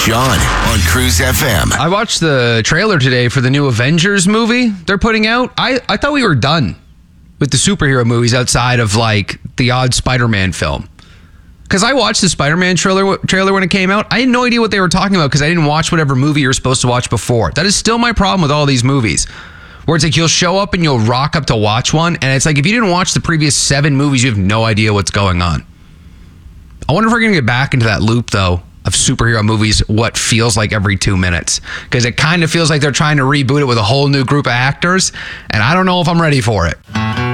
John on Cruise FM. I watched the trailer today for the new Avengers movie they're putting out. I thought we were done with the superhero movies outside of like the odd Spider-Man film. Because I watched the Spider-Man trailer when it came out. I had no idea what they were talking about because I didn't watch whatever movie you were supposed to watch before. That is still my problem with all these movies. Where it's like you'll show up and you'll rock up to watch one. And it's like if you didn't watch the previous 7 movies, you have no idea what's going on. I wonder if we're going to get back into that loop, though, of superhero movies, what feels like every 2 minutes. Because it kind of feels like they're trying to reboot it with a whole new group of actors. And I don't know if I'm ready for it.